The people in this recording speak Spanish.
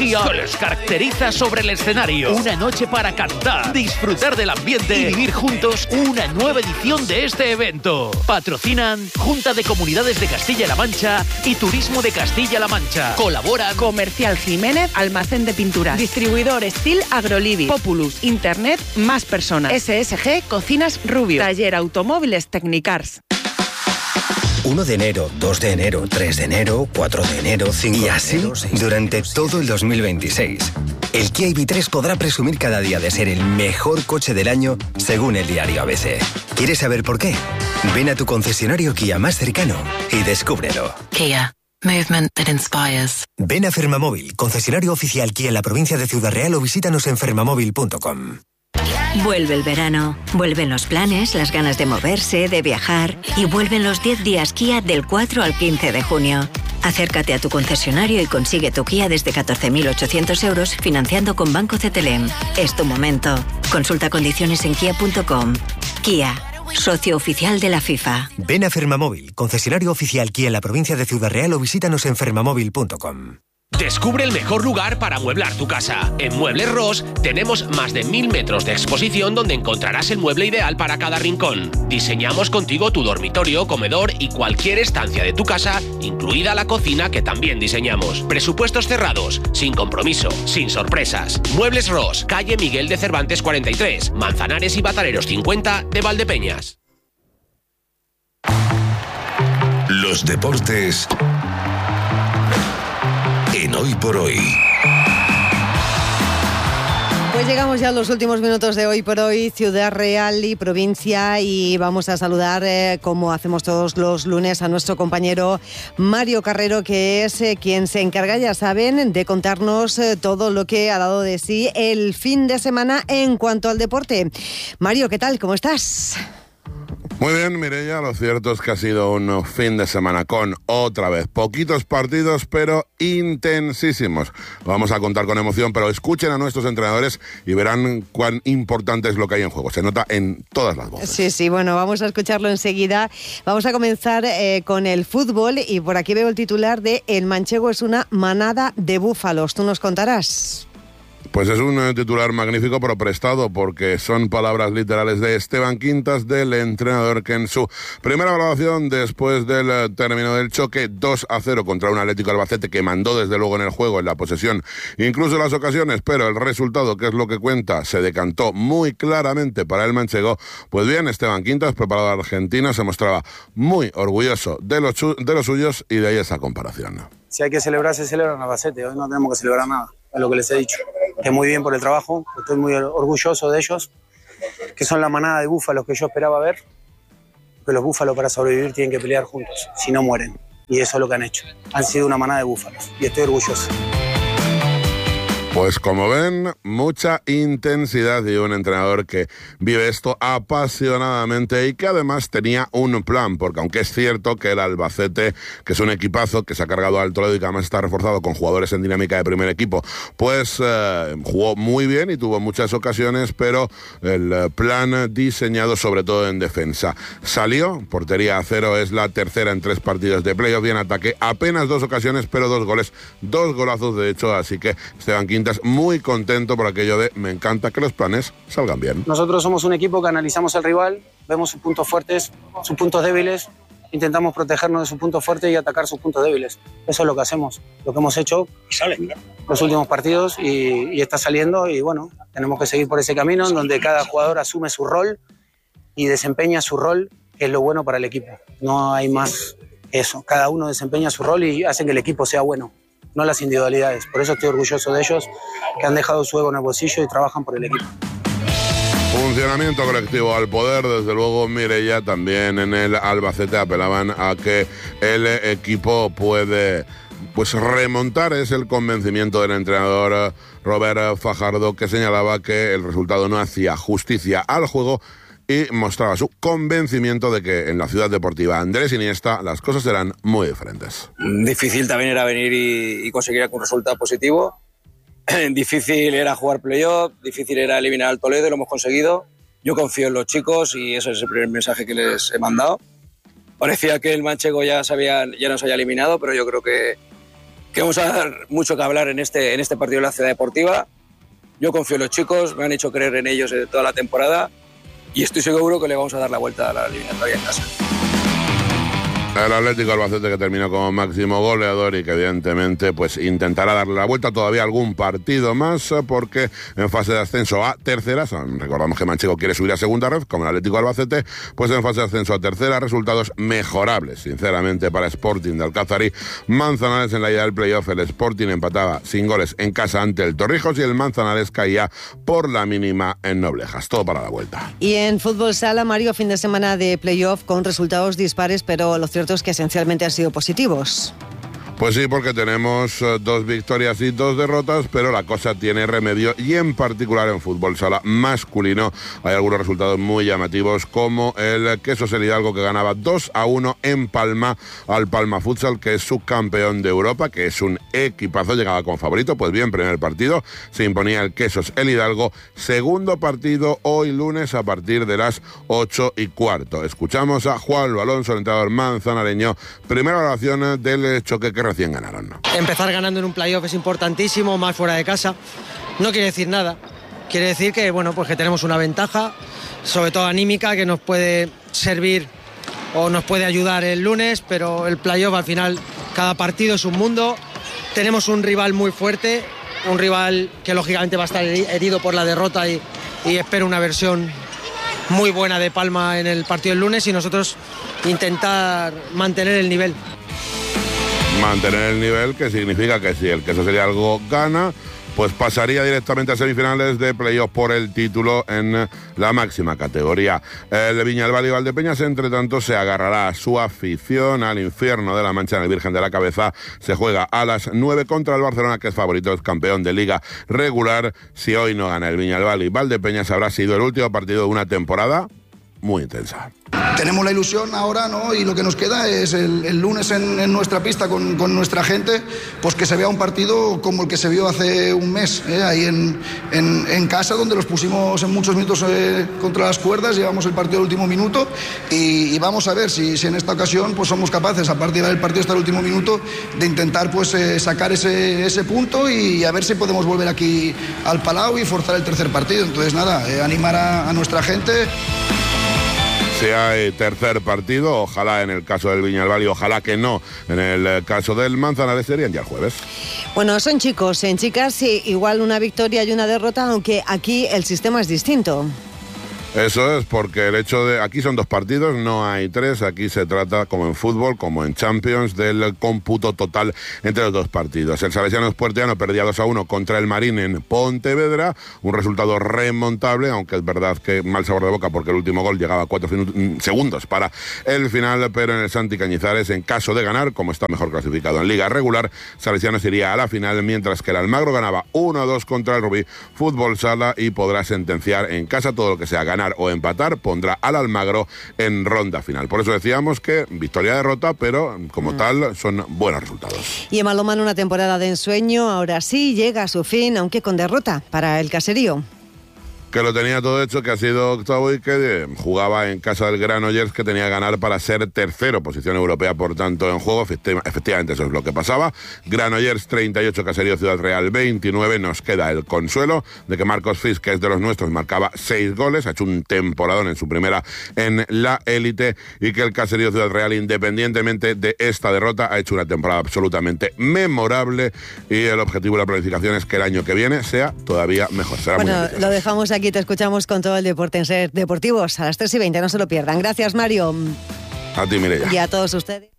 energía que les caracteriza sobre el escenario. Una noche para cantar, disfrutar del ambiente y vivir juntos una nueva edición de este evento. Patrocinan Junta de Comunidades de Castilla-La Mancha y Turismo de Castilla-La Mancha. Colaboran Comercial Jiménez, Almacén de Pinturas, Distribuidor Steel Agrolivi, Populus, Internet, Más Personas, SSG, Cocinas Rubio, Taller Automóviles Technicars. 1 de enero, 2 de enero, 3 de enero, 4 de enero, 5 de enero... Y así, durante todo el 2026. El Kia EV3 podrá presumir cada día de ser el mejor coche del año, según el diario ABC. ¿Quieres saber por qué? Ven a tu concesionario Kia más cercano y descúbrelo. Kia. Movement that inspires. Ven a Fermamóvil, concesionario oficial Kia en la provincia de Ciudad Real, o visítanos en fermamóvil.com. Vuelve el verano, vuelven los planes, las ganas de moverse, de viajar, y vuelven los 10 días Kia del 4 al 15 de junio. Acércate a tu concesionario y consigue tu Kia desde 14.800 euros financiando con Banco CTLM. Es tu momento. Consulta condiciones en kia.com. Kia, socio oficial de la FIFA. Ven a Fermamóvil, concesionario oficial Kia en la provincia de Ciudad Real, o visítanos en fermamóvil.com. Descubre el mejor lugar para amueblar tu casa. En Muebles Ross tenemos más de 1000 metros de exposición donde encontrarás el mueble ideal para cada rincón. Diseñamos contigo tu dormitorio, comedor y cualquier estancia de tu casa, incluida la cocina que también diseñamos. Presupuestos cerrados, sin compromiso, sin sorpresas. Muebles Ross, calle Miguel de Cervantes 43, Manzanares y Batareros 50 de Valdepeñas. Los deportes en Hoy por Hoy. Pues llegamos ya a los últimos minutos de Hoy por Hoy, Ciudad Real y provincia, y vamos a saludar, como hacemos todos los lunes, a nuestro compañero Mario Carrero, que es quien se encarga, ya saben, de contarnos todo lo que ha dado de sí el fin de semana en cuanto al deporte. Mario, ¿qué tal? ¿Cómo estás? Muy bien, Mireia, lo cierto es que ha sido un fin de semana con, otra vez, poquitos partidos, pero intensísimos. Lo vamos a contar con emoción, pero escuchen a nuestros entrenadores y verán cuán importante es lo que hay en juego. Se nota en todas las voces. Sí, bueno, vamos a escucharlo enseguida. Vamos a comenzar con el fútbol, y por aquí veo el titular de El manchego es una manada de búfalos. ¿Tú nos contarás? Pues es un titular magnífico, pero prestado, porque son palabras literales de Esteban Quintas, del entrenador, que en su primera evaluación después del término del choque 2-0 contra un Atlético Albacete que mandó desde luego en el juego, en la posesión, incluso en las ocasiones, pero el resultado, que es lo que cuenta, se decantó muy claramente para el manchego. Pues bien, Esteban Quintas, preparador argentino, se mostraba muy orgulloso de los suyos, y de ahí esa comparación. Si hay que celebrar, se celebra en Albacete. Hoy no tenemos que celebrar nada, es lo que les he dicho. Que muy bien por el trabajo, estoy muy orgulloso de ellos, que son la manada de búfalos que yo esperaba ver, que los búfalos para sobrevivir tienen que pelear juntos, si no mueren, y eso es lo que han hecho. Han sido una manada de búfalos, y estoy orgulloso. Pues como ven, mucha intensidad, y un entrenador que vive esto apasionadamente y que además tenía un plan, porque aunque es cierto que el Albacete, que es un equipazo que se ha cargado al Toledo y que además está reforzado con jugadores en dinámica de primer equipo, pues jugó muy bien y tuvo muchas ocasiones, pero el plan diseñado sobre todo en defensa salió. Portería a cero, es la tercera en 3 partidos de playoff, y en ataque apenas 2 ocasiones, pero 2 goles, 2 golazos de hecho, así que Esteban Quintas muy contento por aquello de me encanta que los planes salgan bien. Nosotros somos un equipo que analizamos al rival, vemos sus puntos fuertes, sus puntos débiles, intentamos protegernos de sus puntos fuertes y atacar sus puntos débiles. Eso es lo que hacemos, lo que hemos hecho los últimos partidos, y está saliendo, y bueno, tenemos que seguir por ese camino en donde cada jugador asume su rol y desempeña su rol, que es lo bueno para el equipo. No hay más que eso, cada uno desempeña su rol y hace que el equipo sea bueno, no las individualidades. Por eso estoy orgulloso de ellos, que han dejado su ego en el bolsillo y trabajan por el equipo. Funcionamiento colectivo al poder, desde luego. Mireia, también en el Albacete apelaban a que el equipo puede remontar. Es el convencimiento del entrenador Robert Fajardo, que señalaba que el resultado no hacía justicia al juego y mostraba su convencimiento de que en la ciudad deportiva Andrés Iniesta las cosas serán muy diferentes. Difícil también era venir y conseguir un resultado positivo. Difícil era jugar playoff, difícil era eliminar al Toledo, y lo hemos conseguido. Yo confío en los chicos y ese es el primer mensaje que les he mandado. Parecía que el manchego ya nos había eliminado, pero yo creo que que vamos a dar mucho que hablar en este partido de la Ciudad Deportiva. Yo confío en los chicos, me han hecho creer en ellos toda la temporada y estoy seguro que le vamos a dar la vuelta a la eliminatoria en casa. El Atlético Albacete, que terminó como máximo goleador y que evidentemente pues intentará darle la vuelta todavía algún partido más, porque en fase de ascenso a tercera, recordamos que Manchego quiere subir a segunda red, como el Atlético Albacete, pues en fase de ascenso a tercera, resultados mejorables, sinceramente, para Sporting de Alcázarí. Manzanares en la ida del playoff, el Sporting empataba sin goles en casa ante el Torrijos y el Manzanares caía por la mínima en Noblejas. Todo para la vuelta. Y en fútbol sala, Mario, fin de semana de playoff con resultados dispares, pero lo cierto es que esencialmente han sido positivos. Pues sí, porque tenemos 2 victorias y 2 derrotas, pero la cosa tiene remedio y en particular en fútbol sala masculino hay algunos resultados muy llamativos, como el Quesos El Hidalgo, que ganaba 2-1 en Palma al Palma Futsal, que es subcampeón de Europa, que es un equipazo, llegaba como favorito. Pues bien, primer partido se imponía el Quesos El Hidalgo, segundo partido hoy lunes a partir de las 8:15. Escuchamos a Juan Alonso, el entrenador manzanareño, primera oración del choque que recién ganaron. Empezar ganando en un playoff es importantísimo, más fuera de casa. No quiere decir nada. Quiere decir que, bueno, pues que tenemos una ventaja, sobre todo anímica, que nos puede servir o nos puede ayudar el lunes, pero el playoff al final, cada partido es un mundo. Tenemos un rival muy fuerte, un rival que lógicamente va a estar herido por la derrota y espero una versión muy buena de Palma en el partido del lunes y nosotros intentar mantener el nivel. Mantener el nivel, que significa que si el Quesos El Hidalgo gana, pues pasaría directamente a semifinales de playoff por el título en la máxima categoría. El de Viñalbal y Valdepeñas, entre tanto, se agarrará a su afición al infierno de la Mancha en el Virgen de la Cabeza. Se juega a las 9 contra el Barcelona, que es favorito, es campeón de liga regular. Si hoy no gana el Viñalbal y Valdepeñas, habrá sido el último partido de una temporada muy intensa. Tenemos la ilusión ahora, ¿no? Y lo que nos queda es el lunes en nuestra pista con nuestra gente, pues que se vea un partido como el que se vio hace un mes, ahí en casa, donde los pusimos en muchos minutos contra las cuerdas, llevamos el partido al último minuto y vamos a ver si en esta ocasión pues somos capaces, a partir del partido hasta el último minuto, de intentar pues sacar ese punto y a ver si podemos volver aquí al Palau y forzar el tercer partido. Entonces nada, animar a nuestra gente. Si hay tercer partido, ojalá en el caso del Viñalbal y ojalá que no en el caso del Manzanares, serían ya el jueves. Bueno, son chicos, en chicas sí, igual una victoria y una derrota, aunque aquí el sistema es distinto. Eso es porque el hecho de... Aquí son 2 partidos, no hay 3. Aquí se trata, como en fútbol, como en Champions, del cómputo total entre los 2 partidos. El Salesiano Espuerteano perdía 2-1 contra el Marín en Pontevedra. Un resultado remontable, aunque es verdad que mal sabor de boca porque el último gol llegaba a 4 segundos para el final. Pero en el Santi Cañizares, en caso de ganar, como está mejor clasificado en liga regular, Salesianos iría a la final, mientras que el Almagro ganaba 1-2 contra el Rubí Fútbol Sala y podrá sentenciar en casa todo lo que sea ganar o empatar, pondrá al Almagro en ronda final. Por eso decíamos que victoria-derrota, pero como tal son buenos resultados. Y en balonmano, una temporada de ensueño, ahora sí llega a su fin, aunque con derrota para el Caserío. Que lo tenía todo hecho, que ha sido octavo y que jugaba en casa del Granollers, que tenía que ganar para ser tercero, posición europea por tanto en juego. Efectivamente eso es lo que pasaba. Granollers 38, Caserío Ciudad Real 29. Nos queda el consuelo de que Marcos Fis, que es de los nuestros, marcaba 6 goles, ha hecho un temporadón en su primera en la élite, y que el Caserío Ciudad Real, independientemente de esta derrota, ha hecho una temporada absolutamente memorable, y el objetivo de la planificación es que el año que viene sea todavía mejor. Será bueno, lo dejamos aquí. Aquí te escuchamos con todo el deporte en Ser Deportivos a las 3:20, no se lo pierdan. Gracias, Mario. A ti, Mireia. Y a todos ustedes.